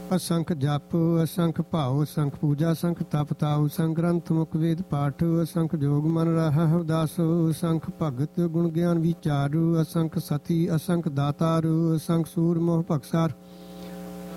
ਅਸੰਖ ਜਪ ਅਸੰਖ ਭਾਉ ਅਸੰਖ ਪੂਜਾ ਅਸੰਖ ਤਪ ਤਾਉ ਅਸੰਖ ਗ੍ਰੰਥ ਮੁਖ ਵੇਦ ਪਾਠ ਅਸੰਖ ਜੋਗ ਮਨ ਰਹਾ ਉਦਾਸ ਅਸੰਖ ਭਗਤ ਗੁਣ ਗਿਆਨ ਵਿਚਾਰੂ ਅਸੰਖ ਸਤੀ ਅਸੰਖ ਦਾਤਾਰੂ ਅਸੰਖ ਸੂਰ ਮੋਹ ਭਖਸਾਰ